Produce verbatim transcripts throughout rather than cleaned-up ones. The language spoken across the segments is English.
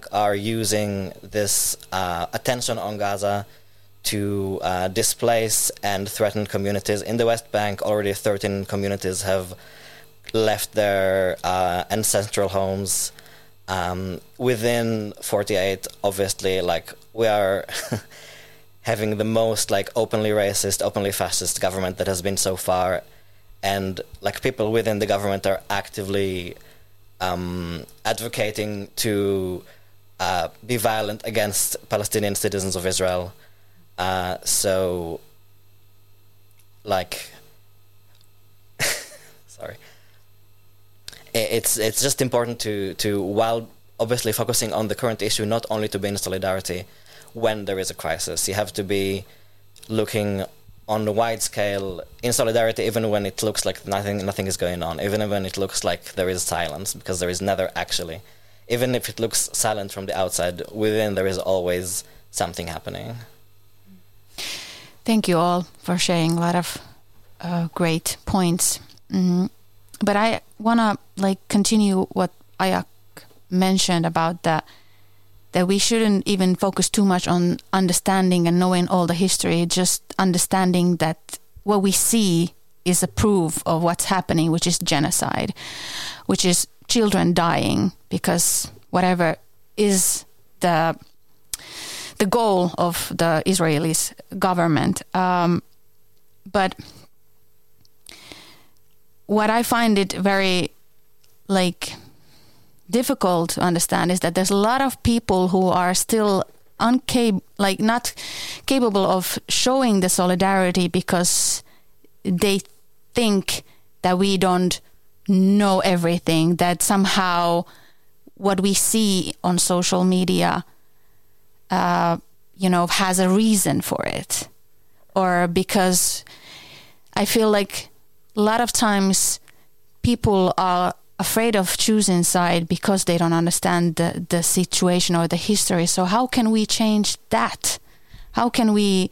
Bank are using this uh, attention on Gaza to uh, displace and threaten communities. In the West Bank, already thirteen communities have left their uh, ancestral homes. Um, within forty-eight, obviously, like, we are having the most, like, openly racist, openly fascist government that has been so far. And, like, people within the government are actively um, advocating to uh, be violent against Palestinian citizens of Israel. Uh, so, like, sorry. It's it's just important to, to, while obviously focusing on the current issue, not only to be in solidarity when there is a crisis. You have to be looking on the wide scale in solidarity, even when it looks like nothing nothing is going on, even when it looks like there is silence, because there is never actually. Even if it looks silent from the outside, within there is always something happening. Thank you all for sharing a lot of uh, great points. Mm. But I want to like continue what Ayak mentioned about that, that we shouldn't even focus too much on understanding and knowing all the history, just understanding that what we see is a proof of what's happening, which is genocide, which is children dying because whatever is the the goal of the Israeli government. Um, but what I find it very like difficult to understand is that there's a lot of people who are still uncap- like not capable of showing the solidarity because they think that we don't know everything, that somehow what we see on social media, uh, you know, has a reason for it, or because I feel like a lot of times people are afraid of choosing side because they don't understand the, the situation or the history. So how can we change that? How can we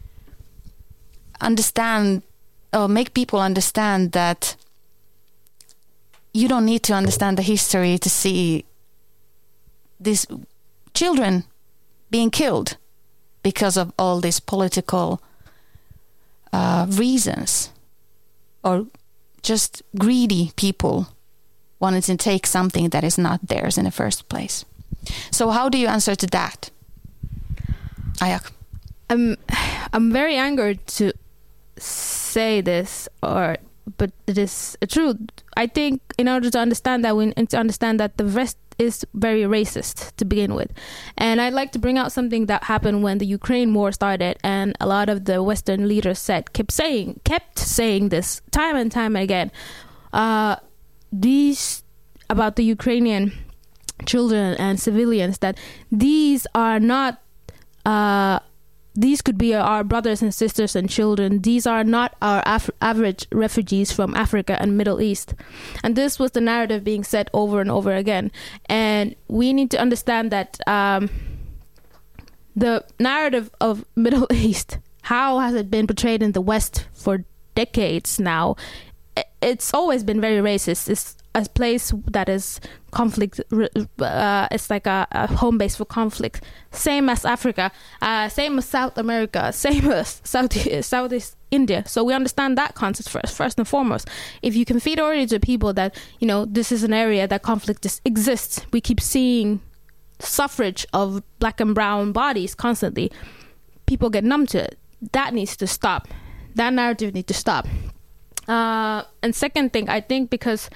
understand or make people understand that you don't need to understand the history to see these children being killed because of all these political uh, reasons, or just greedy people wanting to take something that is not theirs in the first place. So how do you answer to that, Ayak? I'm, I'm very angered to say this, or but it is true. I think in order to understand that, we need to understand that the West is very racist to begin with. And I'd like to bring out something that happened when the Ukraine war started, and a lot of the Western leaders said, kept saying, kept saying this time and time again. Uh, these about the Ukrainian children and civilians, that these are not uh, these could be our brothers and sisters and children. These are not our Af- average refugees from Africa and Middle East. And this was the narrative being said over and over again. And we need to understand that um, the narrative of Middle East, how has it been portrayed in the West for decades now? It's always been very racist. It's a place that is conflict, uh, it's like a, a home base for conflict. Same as Africa, uh, same as South America, same as South, Southeast India. So we understand that concept first, first and foremost. If you can feed already to people that, you know, this is an area that conflict just exists, we keep seeing suffrage of black and brown bodies constantly, people get numb to it. That needs to stop. That narrative needs to stop. Uh, and second thing, I think because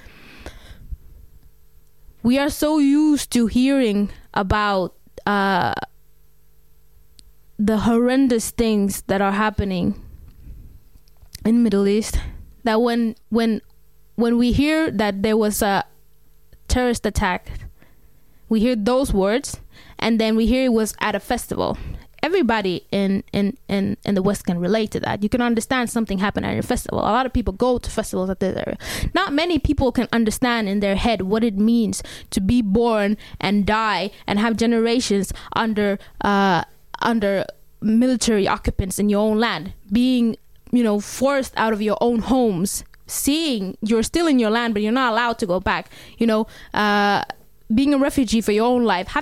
we are so used to hearing about uh, the horrendous things that are happening in Middle East, that when when when we hear that there was a terrorist attack, we hear those words, and then we hear it was at a festival. Everybody in, in, in, in the West can relate to that. You can understand something happened at a festival. A lot of people go to festivals at this area. Not many people can understand in their head what it means to be born and die and have generations under uh, under military occupants in your own land, being, you know, forced out of your own homes, seeing you're still in your land but you're not allowed to go back, you know, uh, being a refugee for your own life,